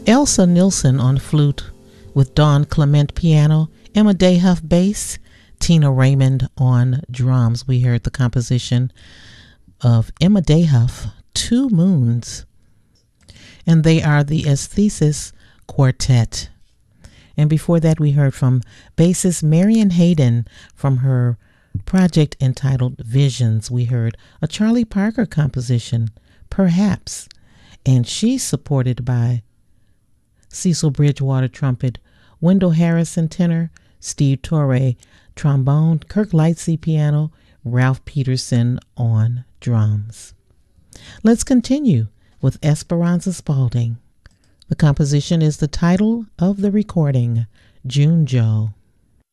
Elsa Nilsson on flute with Dawn Clement piano, Emma Dayhuff bass, Tina Raymond on drums. We heard the composition of Emma Dayhuff, Two Moons, and they are the Aesthesis Quartet. And before that, we heard from bassist Marian Hayden from her project entitled Visions. We heard a Charlie Parker composition, Perhaps, and she's supported by Cecil Bridgewater trumpet, Wendell Harrison tenor, Steve Torre trombone, Kirk Lightsey piano, Ralph Peterson on drums. Let's continue with Esperanza Spalding. The composition is the title of the recording, June Joe.